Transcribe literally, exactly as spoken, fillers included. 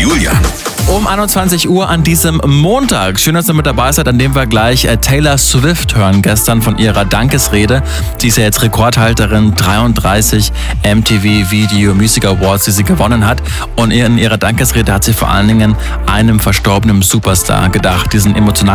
Julian. Um einundzwanzig Uhr an diesem Montag. Schön, dass ihr mit dabei seid, an dem wir gleich äh, Taylor Swift hören, gestern von ihrer Dankesrede. Sie ist ja jetzt Rekordhalterin, dreiunddreißig M T V Video Music Awards, die sie gewonnen hat. Und in ihrer Dankesrede hat sie vor allen Dingen einem verstorbenen Superstar gedacht, diesen emotionalen